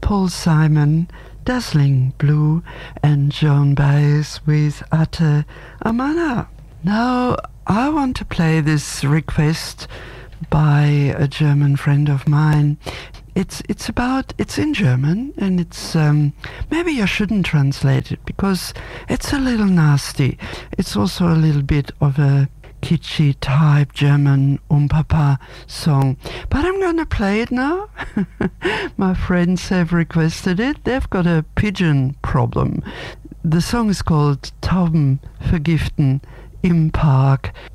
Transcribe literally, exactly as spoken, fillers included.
Paul Simon, Dazzling Blue, and Joan Baez with Ate Amana. Now, I want to play this request by a German friend of mine. It's it's about, it's in German, and it's, um, maybe I shouldn't translate it, because it's a little nasty. It's also a little bit of a kitschy type German um-papa song. But I'm gonna play it now. My friends have requested it. They've got a pigeon problem. The song is called Tauben vergiften im Park.